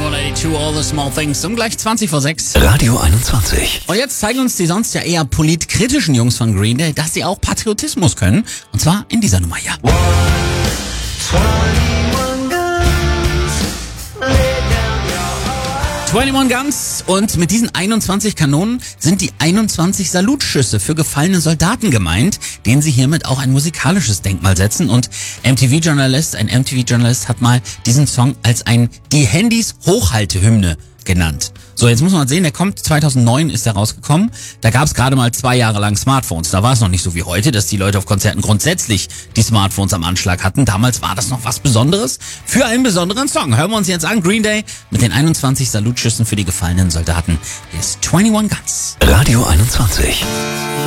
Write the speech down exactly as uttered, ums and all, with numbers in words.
To all the small things. Um gleich zwanzig vor sechs. Radio einundzwanzig. Und jetzt zeigen uns die sonst ja eher politkritischen Jungs von Green Day, dass sie auch Patriotismus können. Und zwar in dieser Nummer hier. einundzwanzig Guns, und mit diesen einundzwanzig Kanonen sind die einundzwanzig Salutschüsse für gefallene Soldaten gemeint, denen sie hiermit auch ein musikalisches Denkmal setzen. Und M T V-Journalist, ein M T V-Journalist hat mal diesen Song als ein die Handys Hochhaltehymne genannt. So, jetzt muss man sehen, der kommt, zweitausendneun ist er rausgekommen. Da gab es gerade mal zwei Jahre lang Smartphones. Da war es noch nicht so wie heute, dass die Leute auf Konzerten grundsätzlich die Smartphones am Anschlag hatten. Damals war das noch was Besonderes für einen besonderen Song. Hören wir uns jetzt an, Green Day mit den einundzwanzig Salutschüssen für die gefallenen Soldaten. Hier ist einundzwanzig Guns. Radio einundzwanzig.